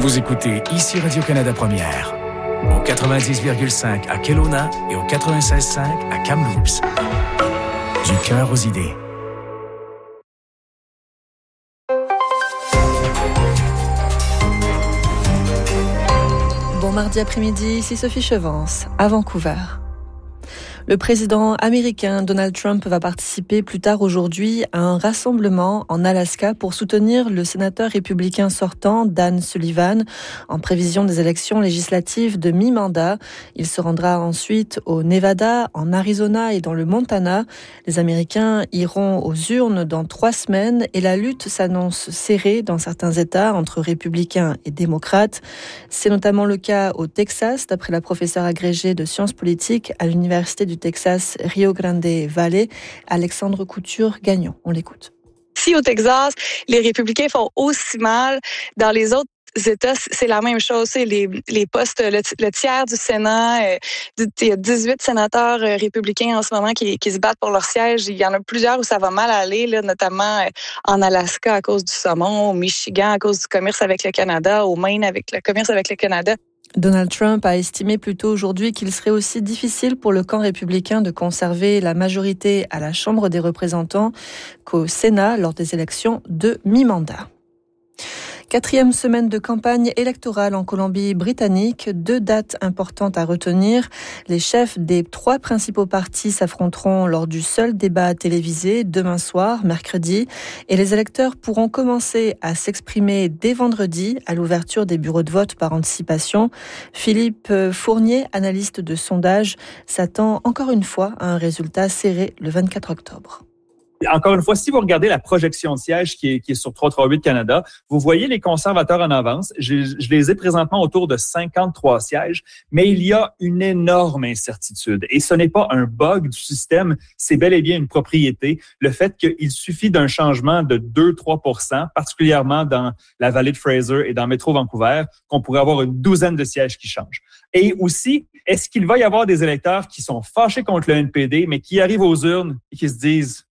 Vous écoutez ici Radio-Canada Première, au 90,5 à Kelowna et au 96,5 à Kamloops. Du cœur aux idées. Bon mardi après-midi, ici Sophie Chevance, à Vancouver. Le président américain Donald Trump va participer plus tard aujourd'hui à un rassemblement en Alaska pour soutenir le sénateur républicain sortant Dan Sullivan en prévision des élections législatives de mi-mandat. Il se rendra ensuite au Nevada, en Arizona et dans le Montana. Les Américains iront aux urnes dans 3 semaines et la lutte s'annonce serrée dans certains États entre républicains et démocrates. C'est notamment le cas au Texas, d'après la professeure agrégée de sciences politiques à l'Université du Texas Rio Grande Valley, Alexandre Couture-Gagnon. On l'écoute. Ici au Texas, les républicains font aussi mal. Dans les autres États, c'est la même chose. C'est les postes, le tiers du Sénat, il y a 18 sénateurs républicains en ce moment qui se battent pour leur siège. Il y en a plusieurs où ça va mal aller, là, notamment en Alaska à cause du saumon, au Michigan à cause du commerce avec le Canada, au Maine avec le commerce avec le Canada. Donald Trump a estimé plus tôt aujourd'hui qu'il serait aussi difficile pour le camp républicain de conserver la majorité à la Chambre des représentants qu'au Sénat lors des élections de mi-mandat. 4e semaine de campagne électorale en Colombie-Britannique, 2 dates importantes à retenir. Les chefs des 3 principaux partis s'affronteront lors du seul débat télévisé demain soir, mercredi, et les électeurs pourront commencer à s'exprimer dès vendredi à l'ouverture des bureaux de vote par anticipation. Philippe Fournier, analyste de sondage, s'attend encore une fois à un résultat serré le 24 octobre. Encore une fois, si vous regardez la projection de sièges qui est sur 338 Canada, vous voyez les conservateurs en avance. Je les ai présentement autour de 53 sièges, mais il y a une énorme incertitude. Et ce n'est pas un bug du système, c'est bel et bien une propriété. Le fait qu'il suffit d'un changement de 2-3%, particulièrement dans la vallée de Fraser et dans Métro Vancouver, qu'on pourrait avoir une douzaine de sièges qui changent. Et aussi, est-ce qu'il va y avoir des électeurs qui sont fâchés contre le NPD, mais qui arrivent aux urnes et qui se disent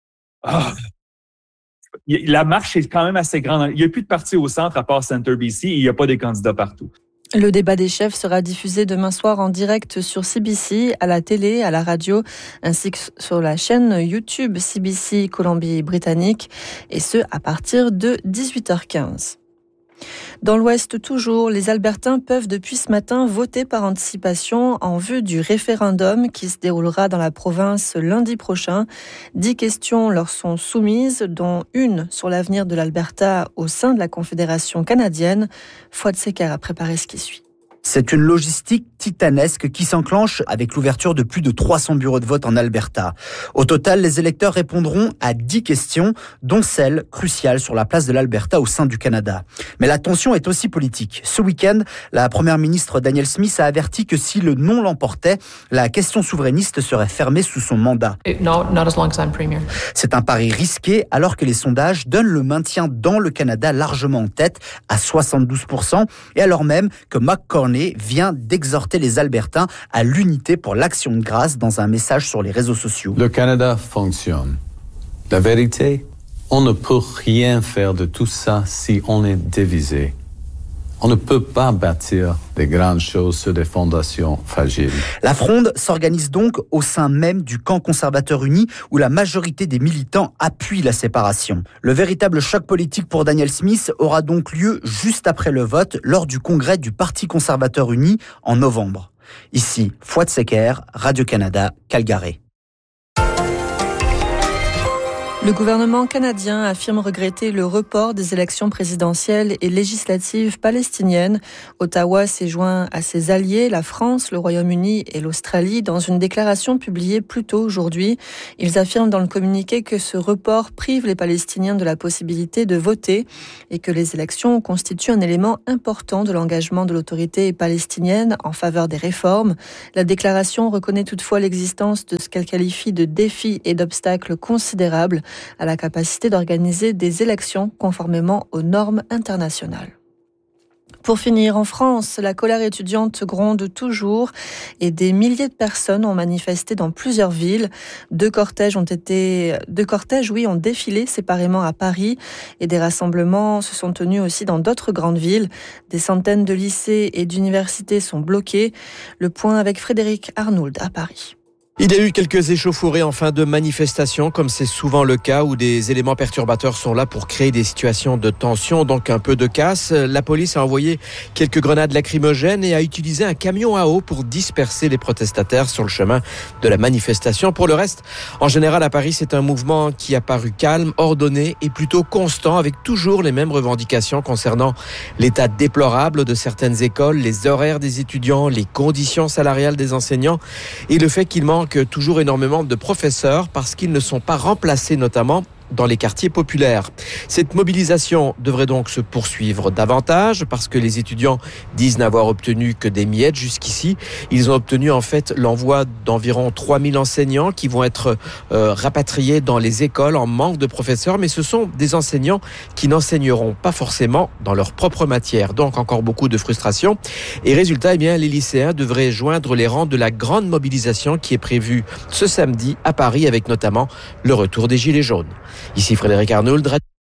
la marche est quand même assez grande. Il n'y a plus de parti au centre à part Centre BC et il n'y a pas des candidats partout. Le débat des chefs sera diffusé demain soir en direct sur CBC, à la télé, à la radio, ainsi que sur la chaîne YouTube CBC Colombie-Britannique, et ce à partir de 18h15. Dans l'Ouest toujours, les Albertains peuvent depuis ce matin voter par anticipation en vue du référendum qui se déroulera dans la province lundi prochain. 10 questions leur sont soumises, dont une sur l'avenir de l'Alberta au sein de la Confédération canadienne. Fouad Secker a préparé ce qui suit. C'est une logistique titanesque qui s'enclenche avec l'ouverture de plus de 300 bureaux de vote en Alberta. Au total, les électeurs répondront à 10 questions, dont celle cruciale sur la place de l'Alberta au sein du Canada. Mais la tension est aussi politique. Ce week-end, la première ministre Danielle Smith a averti que si le non l'emportait, la question souverainiste serait fermée sous son mandat. No, not as long as I'm premier. C'est un pari risqué alors que les sondages donnent le maintien dans le Canada largement en tête à 72% et alors même que McCartney vient d'exhorter les Albertains à l'unité pour l'Action de grâce dans un message sur les réseaux sociaux. Le Canada fonctionne. La vérité, on ne peut rien faire de tout ça si on est divisé. On ne peut pas bâtir des grandes choses sur des fondations fragiles. La fronde s'organise donc au sein même du camp conservateur uni où la majorité des militants appuient la séparation. Le véritable choc politique pour Danielle Smith aura donc lieu juste après le vote lors du congrès du Parti conservateur uni en novembre. Ici, Fouad Secker, Radio-Canada, Calgary. Le gouvernement canadien affirme regretter le report des élections présidentielles et législatives palestiniennes. Ottawa s'est joint à ses alliés, la France, le Royaume-Uni et l'Australie, dans une déclaration publiée plus tôt aujourd'hui. Ils affirment dans le communiqué que ce report prive les Palestiniens de la possibilité de voter et que les élections constituent un élément important de l'engagement de l'autorité palestinienne en faveur des réformes. La déclaration reconnaît toutefois l'existence de ce qu'elle qualifie de défis et d'obstacles considérables à la capacité d'organiser des élections conformément aux normes internationales. Pour finir, en France, la colère étudiante gronde toujours et des milliers de personnes ont manifesté dans plusieurs villes. Deux cortèges ont défilé séparément à Paris et des rassemblements se sont tenus aussi dans d'autres grandes villes. Des centaines de lycées et d'universités sont bloqués. Le point avec Frédéric Arnould à Paris. Il y a eu quelques échauffourées en fin de manifestation, comme c'est souvent le cas où des éléments perturbateurs sont là pour créer des situations de tension, donc un peu de casse. La police a envoyé quelques grenades lacrymogènes et a utilisé un camion à eau pour disperser les protestataires sur le chemin de la manifestation. Pour le reste, en général à Paris, c'est un mouvement qui a paru calme, ordonné et plutôt constant, avec toujours les mêmes revendications concernant l'état déplorable de certaines écoles, les horaires des étudiants, les conditions salariales des enseignants et le fait qu'il manque toujours énormément de professeurs parce qu'ils ne sont pas remplacés notamment dans les quartiers populaires. Cette mobilisation devrait donc se poursuivre davantage parce que les étudiants disent n'avoir obtenu que des miettes jusqu'ici. Ils ont obtenu en fait l'envoi d'environ 3000 enseignants qui vont être rapatriés dans les écoles en manque de professeurs, mais ce sont des enseignants qui n'enseigneront pas forcément dans leur propre matière. Donc encore beaucoup de frustration. Et résultat, les lycéens devraient joindre les rangs de la grande mobilisation qui est prévue ce samedi à Paris avec notamment le retour des Gilets jaunes. Ici Frédéric Arnould.